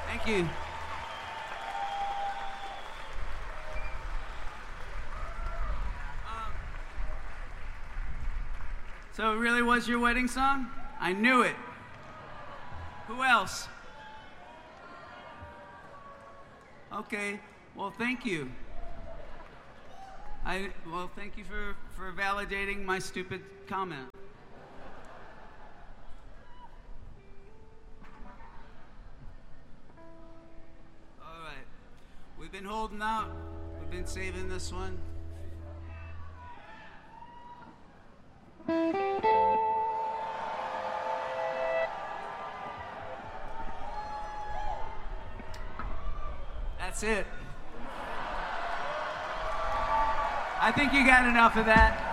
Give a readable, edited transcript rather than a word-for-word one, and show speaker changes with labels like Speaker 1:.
Speaker 1: Thank you. So it really was your wedding song? I knew it. Who else? Okay, well, thank you. Thank you for validating my stupid comment. All right, we've been holding out. We've been saving this one. That's it. I think you got enough of that.